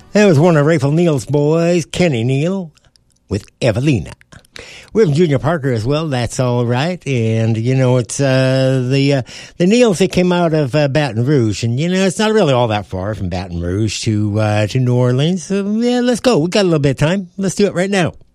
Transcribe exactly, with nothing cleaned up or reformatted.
That was one of Rifle Neal's boys, Kenny Neal, with Evelina. We have Junior Parker as well. That's all right. And, you know, it's uh, the uh, the Neals that came out of uh, Baton Rouge. And, you know, it's not really all that far from Baton Rouge to, uh, to New Orleans. So, yeah, let's go. We got a little bit of time. Let's do it right now.